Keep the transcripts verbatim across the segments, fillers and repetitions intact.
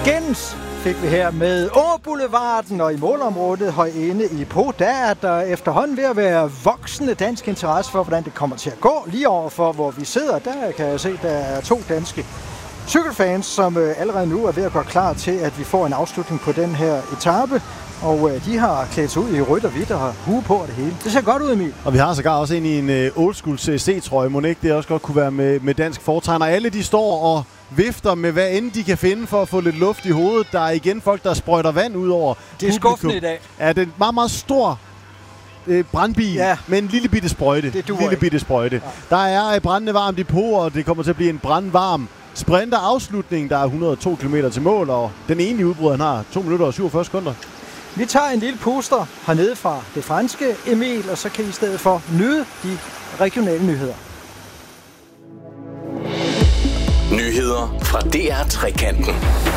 Gens fik vi her med Åboulevarden, og i målområdet højinde i Po, der er der efterhånden ved at være voksende dansk interesse for, hvordan det kommer til at gå. Lige overfor, hvor vi sidder, der kan jeg se, der er to danske cykelfans, som allerede nu er ved at gå klar til, at vi får en afslutning på den her etape. Og de har klædt sig ud i rødt og hvidt og har hue på det hele. Det ser godt ud, Emil. Og vi har sågar også ind i en old school C C-trøje. Må ikke det også godt kunne være med, med dansk fortegn. Og alle de står og vifter med hvad end de kan finde for at få lidt luft i hovedet. Der er igen folk, der sprøjter vand ud over. Det er skuffende i dag. Ja, det er en meget, meget stor øh, brandbil ja. med en lille bitte sprøjte. Det lille bitte sprøjte. Ja. Der er brændende varmt i Po, og det kommer til at blive en brandvarm sprinter afslutning. Der er et hundrede og to kilometer til mål, og den ene udbryder, han har to minutter og syvogfyrre sekunder. Vi tager en lille puster hernede fra det franske, Emil, og så kan I i stedet for nyde de regionale nyheder. Nyheder fra D R Trekanten.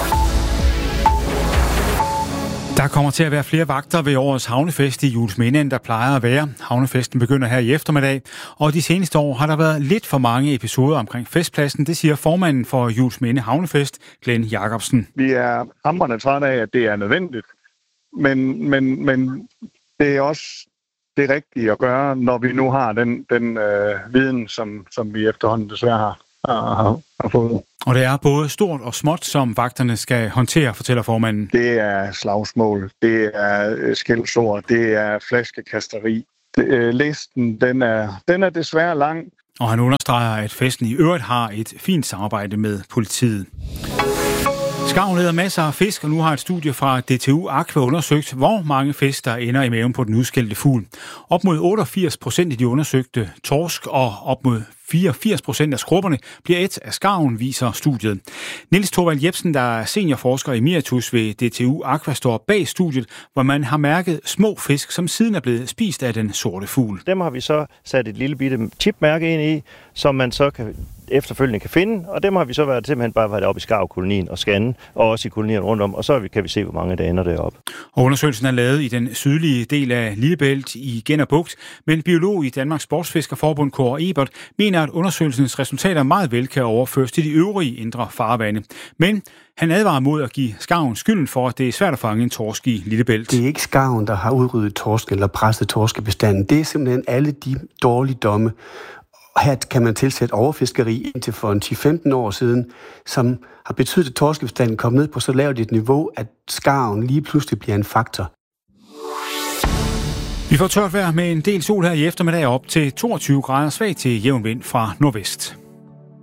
Der kommer til at være flere vagter ved årets havnefest i Juelsminde, end der plejer at være. Havnefesten begynder her i eftermiddag, og de seneste år har der været lidt for mange episoder omkring festpladsen. Det siger formanden for Juelsminde Havnefest, Glenn Jacobsen. Vi er hamrende trætte af, at det er nødvendigt. Men, men, men det er også det rigtige at gøre, når vi nu har den, den øh, viden, som, som vi efterhånden desværre har, har, har fået. Og det er både stort og småt, som vagterne skal håndtere, fortæller formanden. Det er slagsmål, det er skældsord, det er flaskekasteri. Det, øh, listen, den er, den er desværre lang. Og han understreger, at festen i øvrigt har et fint samarbejde med politiet. Skarven æder masser af fisk, og nu har et studie fra D T U Aqua undersøgt, hvor mange fisk, der ender i maven på den udskældte fugl. Op mod otteogfirs procent af de undersøgte torsk og op mod fireogfirs procent af skrubberne bliver et af skarven, viser studiet. Niels Thorvald Jebsen, der er seniorforsker emeritus ved D T U Aqua, står bag studiet, hvor man har mærket små fisk, som siden er blevet spist af den sorte fugl. Dem har vi så sat et lille bitte chipmærke ind i, som man så kan efterfølgende kan finde, og dem har vi så været simpelthen bare været oppe i skarvkolonien og scanne, og også i kolonierne rundt om, og så kan vi se, hvor mange der ender deroppe. Og undersøgelsen er lavet i den sydlige del af Lillebælt i Genner Bugt, men biolog i Danmarks Sportsfiskerforbund, Kåre Ebert, mener, at undersøgelsens resultater meget vel kan overføres til de øvrige indre farvande. Men han advarer mod at give skarven skylden for, at det er svært at fange en torsk i Lillebælt. Det er ikke skarven, der har udryddet torsk eller presset torskebestanden. Det er simpelthen alle de dårligdomme. Her kan man tilsætte overfiskeri indtil for en ti til femten år siden, som har betydet, at torskebestanden kom ned på så lavt et niveau, at skarven lige pludselig bliver en faktor. Vi får tørt vejr med en del sol her i eftermiddag op til toogtyve grader, svag til jævn vind fra nordvest.